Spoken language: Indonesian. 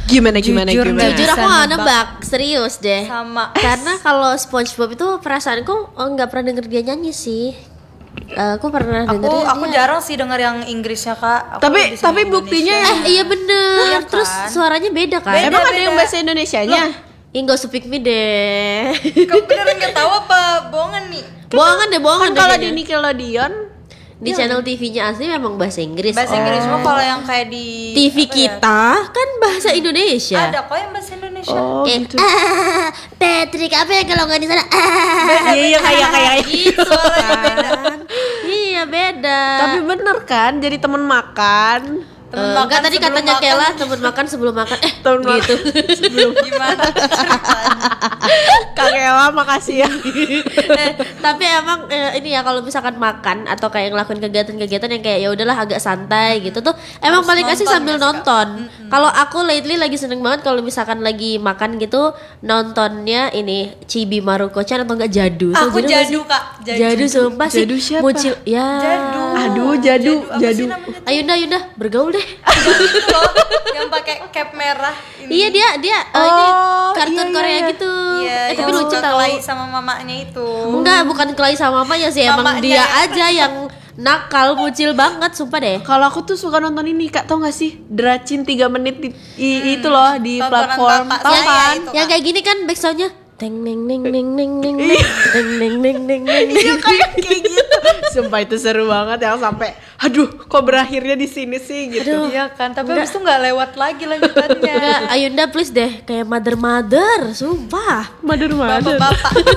Gimana? Jujur Jujur aku Bisa gak nebak. nebak, serius deh. Sama. Karena kalau SpongeBob itu perasaanku nggak pernah denger dia nyanyi sih. Aku pernah denger Aku dia. jarang sih denger yang Inggrisnya Kak. Aku Tapi- lebih seneng tapi buktinya Indonesia. Iya bener. Iya Terus kan? suaranya beda kan? Beda. Emang ada yang bahasa Indonesianya? Ih gak usah pick me deh. Kamu beneran nggak tahu apa bohongan nih? Bohongan deh, bohongan Kan deh kalau di kayaknya. Nickelodeon Di channel TV-nya asli memang bahasa Inggris. Bahasa Inggris cuma kalau yang kayak di TV apa ya? kita kan bahasa Indonesia. Ada kok yang bahasa Indonesia. Oh Kayak, gitu. Patrick apa ya kalau nggak di sana? Iya kayak Gitu Suaranya beda. kan. Iya beda. Tapi bener kan jadi teman makan. Temen Enggak makan tadi sebelum katanya makan. Kela temen makan sebelum makan. Temen makan gitu. sebelum. Gimana ceritanya? Kak Ella makasih ya. Tapi emang ini ya kalau misalkan makan atau kayak ngelakuin kegiatan-kegiatan yang kayak ya udahlah agak santai gitu tuh emang Harus paling asik nonton sambil ya sih, Kak? nonton. Kalau aku lately lagi seneng banget kalau misalkan lagi makan gitu nontonnya ini Chibi Maruko-chan atau enggak Jadu. Tuh, Aku nggak sih? Jadu Kak. Jadu sumpah sih. Jadu siapa? Mucil ya. Jadu. Aduh, Jadu. Apa sih namanya tuh? Ayunda bergaul deh. Itu loh, yang pakai cap merah ini. Iya dia Oh, ini kartun iya, Korea iya. gitu. Iya, Tapi yang lucu suka tau. kelahi sama mamanya itu. Enggak, bukan kelahi sama mamanya sih, emang Mamanya dia ya. aja yang nakal, mucil banget, sumpah deh. Kalau aku tuh suka nonton ini Kak, tau gak sih? Dracin 3 menit itu loh di tontonan platform. bapak Tau saya kan? itu. Yang kayak gini kan backsoundnya teng neng neng neng neng neng neng teng neng neng neng neng. Iya kayak gitu. Sumpah itu seru banget yang sampai aduh kok berakhirnya di sini sih gitu. Aduh. Iya kan, tapi habis itu nggak lewat lagi lanjutannya. Udah Ayunda please deh kayak mother sumpah. Mother. Bapak-bapak.